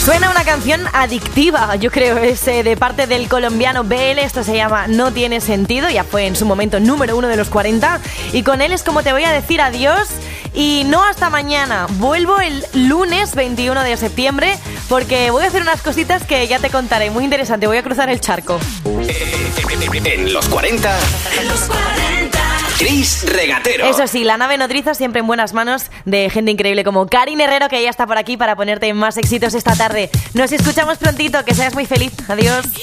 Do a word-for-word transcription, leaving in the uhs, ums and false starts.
Suena una canción adictiva, yo creo, es eh, de parte del colombiano B L. Esto se llama No Tiene Sentido, ya fue en su momento número uno de los cuarenta. Y con él es como te voy a decir adiós. Y no hasta mañana, vuelvo el lunes veintiuno de septiembre porque voy a hacer unas cositas que ya te contaré, muy interesante, voy a cruzar el charco. En los cuarenta, en los cuarenta, Chris Regatero. Eso sí, la nave nodriza siempre en buenas manos de gente increíble como Karin Herrero, que ya está por aquí para ponerte más éxitos esta tarde. Nos escuchamos prontito, que seas muy feliz, adiós.